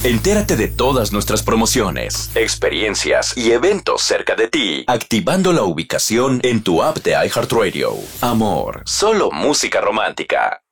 Entérate de todas nuestras promociones, experiencias y eventos cerca de ti, activando la ubicación en tu app de iHeartRadio. Amor, solo música romántica.